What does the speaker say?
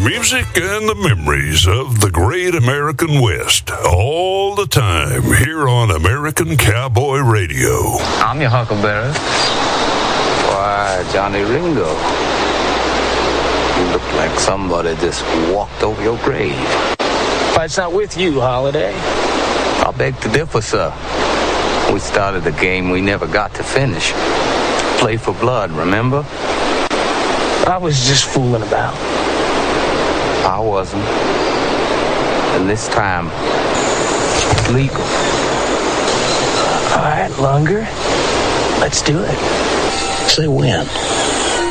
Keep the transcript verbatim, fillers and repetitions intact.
music and the memories of the great American West all the time here on American Cowboy Radio. I'm your Huckleberry. Why, Johnny Ringo. You look like somebody just walked over your grave. But it's not with you, Holiday. I beg to differ, sir. We started a game we never got to finish. Play for blood, remember? I was just fooling about. I wasn't. And this time, it's legal. All right, Lunger. Let's do it. Say when.